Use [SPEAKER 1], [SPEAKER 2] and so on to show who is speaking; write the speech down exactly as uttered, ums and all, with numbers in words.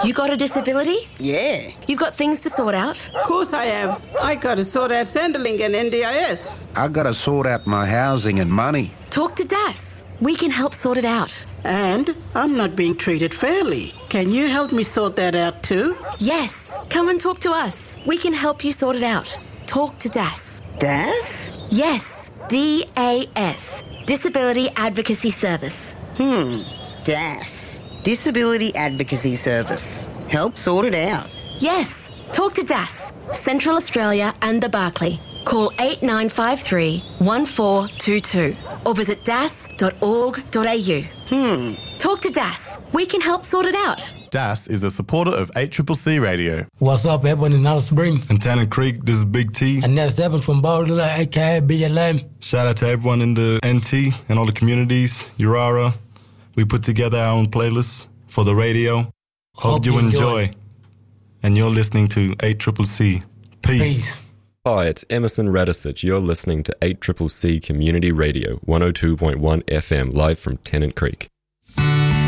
[SPEAKER 1] You got a disability?
[SPEAKER 2] Yeah.
[SPEAKER 1] You've got things to sort out?
[SPEAKER 3] Of course I have. I got to sort out Centrelink and N D I S.
[SPEAKER 4] I got to sort out my housing and money.
[SPEAKER 1] Talk to D A S. We can help sort it out.
[SPEAKER 3] And I'm not being treated fairly. Can you help me sort that out too?
[SPEAKER 1] Yes. Come and talk to us. We can help you sort it out. Talk to D A S.
[SPEAKER 2] D A S?
[SPEAKER 1] Yes. D A S. Disability Advocacy Service.
[SPEAKER 2] Hmm. D A S. Disability Advocacy Service. Help sort it out.
[SPEAKER 1] Yes. Talk to D A S, Central Australia and the Barclay. Call eight nine five three, one four two two or visit das dot org dot a u.
[SPEAKER 2] Hmm.
[SPEAKER 1] Talk to D A S. We can help sort it out.
[SPEAKER 5] D A S is a supporter of eight C C C Radio.
[SPEAKER 6] What's up, everyone in Alice Springs?
[SPEAKER 7] In Tennant Creek, this is Big T.
[SPEAKER 6] And that's Evan from Borderline, a k a. B L M.
[SPEAKER 7] Shout out to everyone in the N T and all the communities, Urara. We put together our own playlist for the radio. Hope, Hope you enjoy. enjoy. And you're listening to eight C C C. Peace. Peace.
[SPEAKER 8] Hi, it's Emerson Radisich. You're listening to eight C C C Community Radio, one oh two point one F M, live from Tennant Creek.